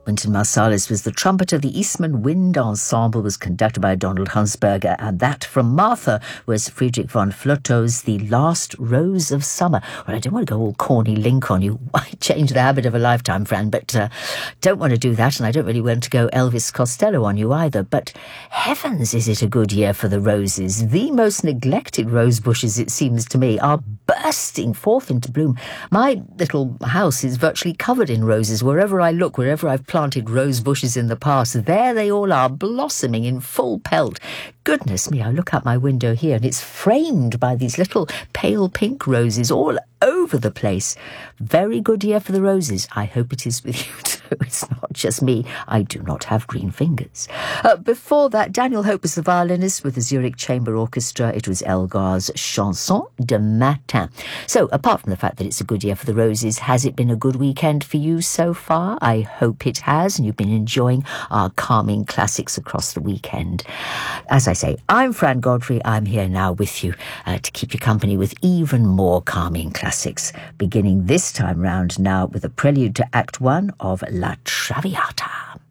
Wynton Marsalis was the trumpeter. The Eastman Wind Ensemble was conducted by Donald Hunsberger, and that from Martha was Friedrich von Flotow's The Last Rose of Summer. Well, I don't want to go all corny Link on you. Why change the habit of a lifetime, Fran? But don't want to do that, and I don't really want to go Elvis Costello on you either. But heavens, is it a good year for the roses? The most neglected rose bushes, it seems to me, are bursting forth into bloom. My little house is virtually covered in roses. Wherever I look, wherever I've planted rose bushes in the past, there they all are, blossoming in full pelt. Goodness me, I look out my window here and it's framed by these little pale pink roses all over the place. Very good year for the roses. I hope it is with you too. It's not just me. I do not have green fingers. Before that, Daniel Hope was the violinist with the Zurich Chamber Orchestra. It was Elgar's Chanson de Matin. So, apart from the fact that it's a good year for the roses, has it been a good weekend for you so far? I hope it has, and you've been enjoying our calming classics across the weekend. As I say, I'm Fran Godfrey. I'm here now with you to keep you company with even more calming classics, beginning this time round now with a prelude to Act 1 of La Traviata.